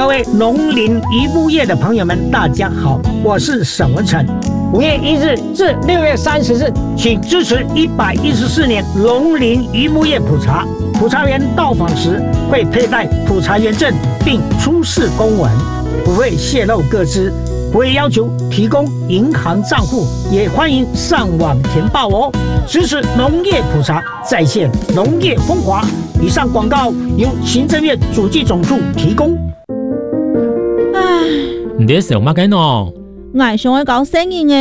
各位农林渔牧业的朋友们，大家好，我是沈文成。5月1日至6月30日，请支持114年农林渔牧业普查。普查员到访时会佩戴普查员证，并出示公文，不会泄露个资，不会要求提供银行账户，也欢迎上网填报哦。支持农业普查，再现农业风华。以上广告由行政院主计总处提供。 你在想乜嘅喏？ 我想要搞生意嘅。